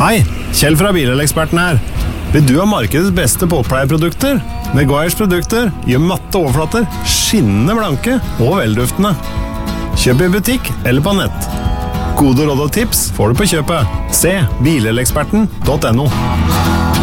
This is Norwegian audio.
Hei, Kjell fra Bileleksperten her. Vil du ha markedets beste båtpleieprodukter? Meguiars produkter gjør matte overflater skinnende blanke og velduftende. Kjøp i butikk eller på nett. Gode råd og tips får du på kjøpet. Se bileleksperten.no.